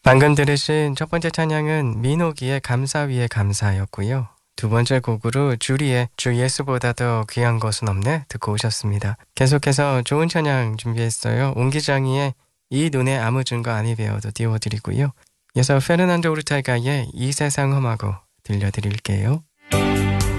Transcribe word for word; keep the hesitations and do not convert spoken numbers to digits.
방금 들으신 첫 번째 찬양은 민호기의 감사 위에 감사였고요. 두 번째 곡으로 주리의 주 예수보다 더 귀한 것은 없네 듣고 오셨습니다. 계속해서 좋은 찬양 준비했어요. 옹기장이의 이 눈에 아무 증거 아니 배워도 띄워드리고요. 이어서 페르난도 오르타가의 이 세상 험하고 들려드릴게요.